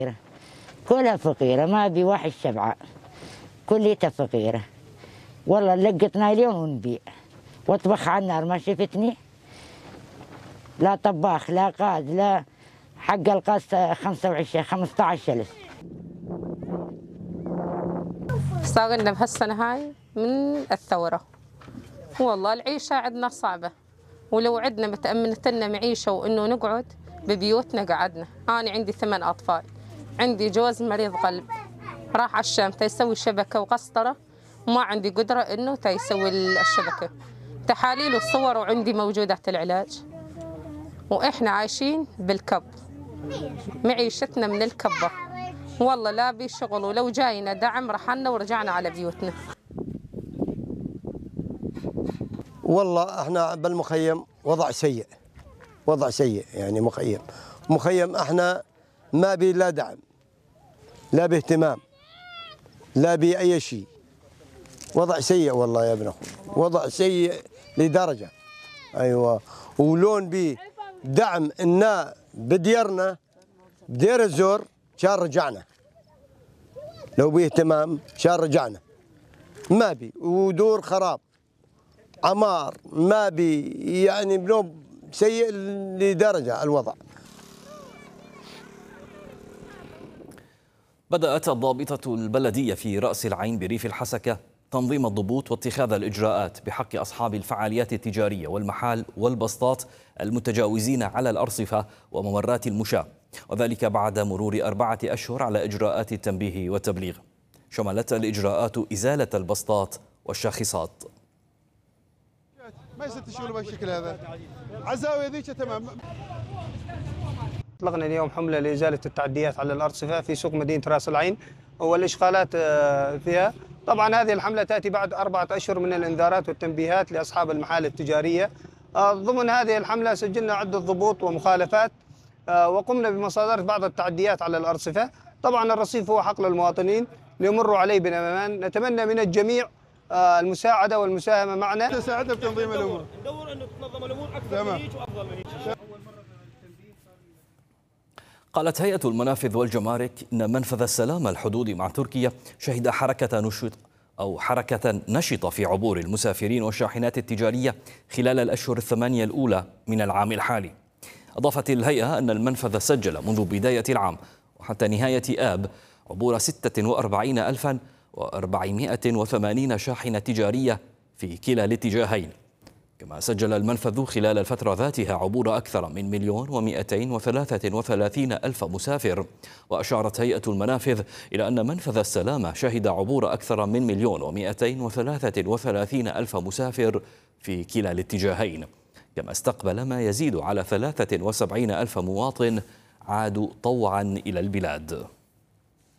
كلها فقيرة، ما أبي واحد شبعة، كليتها فقيرة. والله لقطنا اليوم ونبيع واطبخ على النار، ما شفتني لا طباخ لا قاد لا حق القاس 25 15,000. صار بهالسنة هاي من الثورة، والله العيشة عندنا صعبة، ولو عندنا متأمنة لنا معيشة وإنه نقعد ببيوتنا قعدنا. أنا عندي 8 أطفال، عندي جوز مريض قلب راح على الشام تيسوي شبكة وقسطرة، وما عندي قدرة إنه تيسوي الشبكة. تحاليل والصور وعندي موجودات العلاج، وإحنا عايشين بالكب، معيشتنا من الكبة. والله لا بشغل، ولو جاينا دعم رحلنا ورجعنا على بيوتنا. والله احنا بالمخيم وضع سيء، وضع سيء يعني. مخيم احنا ما بي لا دعم لا باهتمام لا بأي شيء. وضع سيء والله يا ابن اخوي، وضع سيء لدرجة. ايوه، ولون بي دعم إنا بديرنا بدير الزور شان رجعنا، لو بيه اهتمام شان رجعنا. ما بي، ودور خراب عمار ما بي، يعني بنوب سيء لدرجة الوضع. بدأت الضابطة البلدية في رأس العين بريف الحسكة تنظيم الضبوط واتخاذ الإجراءات بحق أصحاب الفعاليات التجارية والمحال والبسطات المتجاوزين على الأرصفة وممرات المشاة، وذلك بعد مرور 4 أشهر على إجراءات التنبيه والتبليغ. شملت الإجراءات إزالة البسطات والشاخصات. ما يصير تشغلوا بالشكل هذا، عزاوية ذيك تمام. أطلقنا اليوم حملة لإزالة التعديات على الأرصفة في سوق مدينة رأس العين والإشغالات فيها. طبعا هذه الحملة تأتي بعد 4 أشهر من الإنذارات والتنبيهات لأصحاب المحال التجارية. ضمن هذه الحملة سجلنا عدة ضبوط ومخالفات، وقمنا بمصادرة بعض التعديات على الأرصفة. طبعا الرصيف هو حق للمواطنين ليمروا عليه بأمان. نتمنى من الجميع المساعدة والمساهمة معنا. تساعدنا بتنظيم الأمور. ندور أنه تنظم الأمور أكثر من هيك وأفضل من هيك. قالت هيئة المنافذ والجمارك إن منفذ السلام الحدودي مع تركيا شهد حركة نشطة في عبور المسافرين والشاحنات التجارية خلال الأشهر 8 الأولى من العام الحالي. أضافت الهيئة أن المنفذ سجل منذ بداية العام وحتى نهاية آب عبور 46,480 شاحنة تجارية في كلا الاتجاهين. كما سجل المنفذ خلال الفترة ذاتها عبور أكثر من 1,233,000 مسافر. وأشارت هيئة المنافذ إلى أن منفذ السلامة شهد عبور أكثر من 1,233,000 مسافر في كلا الاتجاهين. كما استقبل ما يزيد على 73,000 مواطن عادوا طوعا إلى البلاد.